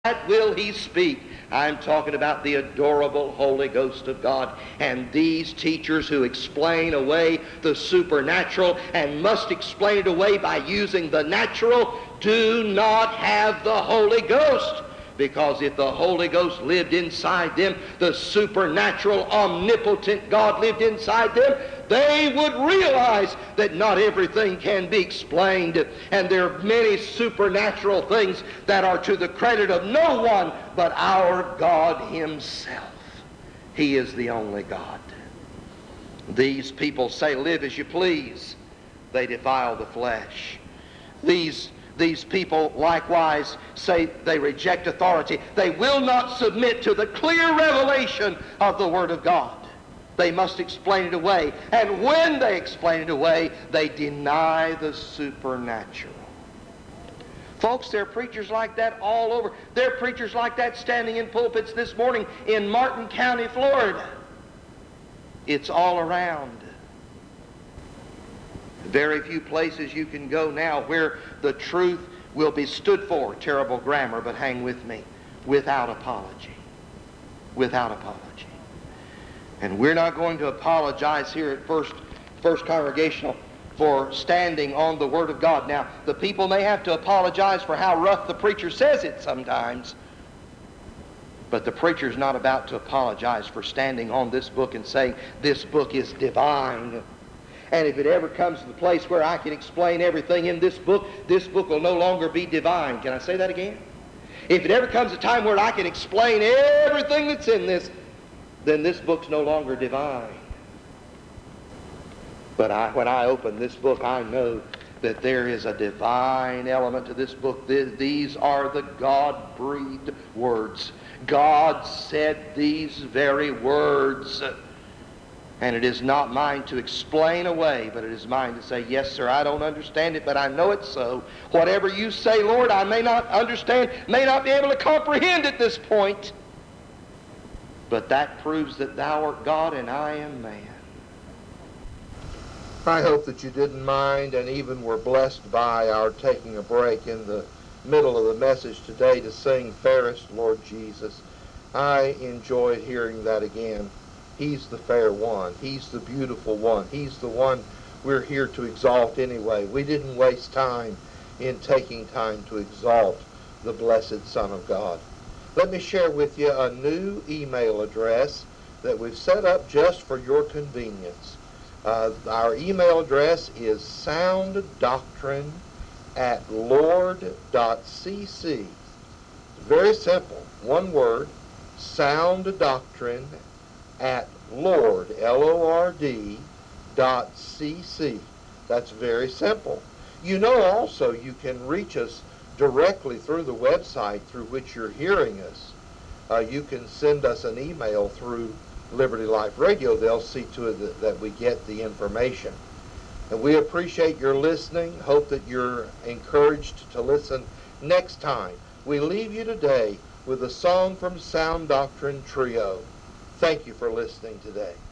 that will he speak. I'm talking about the adorable Holy Ghost of God. And these teachers who explain away the supernatural and must explain it away by using the natural do not have the Holy Ghost. Because if the Holy Ghost lived inside them, the supernatural, omnipotent God lived inside them, they would realize that not everything can be explained. And there are many supernatural things that are to the credit of no one but our God Himself. He is the only God. These people say, live as you please. They defile the flesh. These people likewise say they reject authority. They will not submit to the clear revelation of the Word of God. They must explain it away. And when they explain it away, they deny the supernatural. Folks, there are preachers like that all over. There are preachers like that standing in pulpits this morning in Martin County, Florida. It's all around. Very few places you can go now where the truth will be stood for. Terrible grammar, but hang with me. Without apology. Without apology. And we're not going to apologize here at First Congregational for standing on the Word of God. Now, the people may have to apologize for how rough the preacher says it sometimes. But the preacher's not about to apologize for standing on this book and saying, this book is divine. And if it ever comes to the place where I can explain everything in this book will no longer be divine. Can I say that again? If it ever comes a time where I can explain everything that's in this, then this book's no longer divine. But when I open this book, I know that there is a divine element to this book. These are the God-breathed words. God said these very words. And it is not mine to explain away, but it is mine to say, yes, sir, I don't understand it, but I know it's so. Whatever you say, Lord, I may not understand, may not be able to comprehend at this point. But that proves that thou art God and I am man. I hope that you didn't mind and even were blessed by our taking a break in the middle of the message today to sing Fairest Lord Jesus. I enjoyed hearing that again. He's the fair one. He's the beautiful one. He's the one we're here to exalt anyway. We didn't waste time in taking time to exalt the blessed Son of God. Let me share with you a new email address that we've set up just for your convenience. Our email address is sounddoctrine@lord.cc. Very simple. One word, sounddoctrine@lord, Lord.cc. That's very simple. You know also you can reach us directly through the website through which you're hearing us. You can send us an email through Liberty Life Radio. They'll see to it that we get the information. And we appreciate your listening. Hope that you're encouraged to listen next time. We leave you today with a song from Sound Doctrine Trio. Thank you for listening today.